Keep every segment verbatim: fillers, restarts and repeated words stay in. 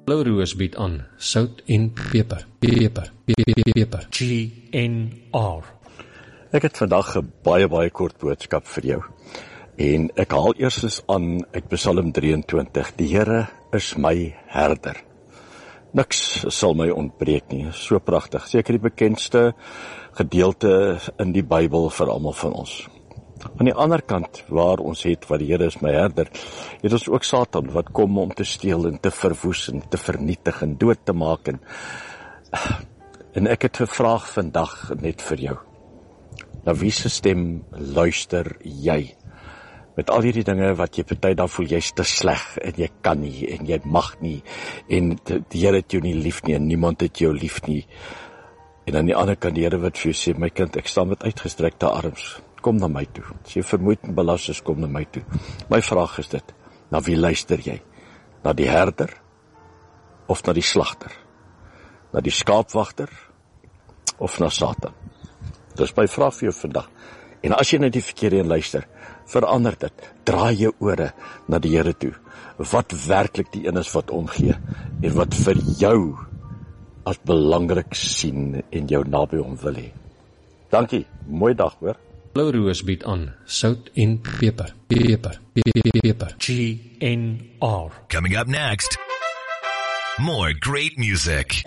Blou Roos bied aan sout en peper, peper, peper, peper. G N R. Ek het vandag 'n baie baie kort boodskap vir jou. En ek haal eers eens aan uit Psalm drieëntwintig. Die Here is my herder. Niks sal my ontbreek nie. So pragtig. Seker die bekendste gedeelte in die Bybel vir almal van ons. Aan die ander kant, waar ons het wat die Here is my herder, het ons ook Satan wat kom om te steel en te verwoes en te vernietig en dood te maak. En, en ek het 'n vraag vandag net vir jou. Na wie se stem luister jy? Met al hierdie dinge wat jy party dan voel jy's te sleg en jy kan nie en jy mag nie en die Here het jou nie lief nie en niemand het jou lief nie. En aan die ander kant die Here wat vir jou sê, my kind, ek staan met uitgestrekte arms. Kom na my toe. As jy vermoeid en belas is, kom na my toe. My vraag is dit, na wie luister jy? Na die herder of na die slagter? Na die skaapwagter of na Satan? Dis my vraag vir jou vandag. En as jy na die verkeerde een luister, verander dit. Draai jou ore na die Here toe. Wat werklik die een is wat omgee en wat vir jou as belangrik sien en jou naby hom wil hê. Dankie. Mooi dag, hoor. Blou Roos bied aan sout en peper, peper, peper, peper. G N R. Coming up next, more great music.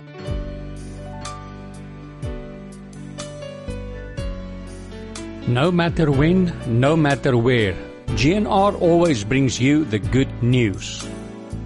No matter when, no matter where, G N R always brings you the good news.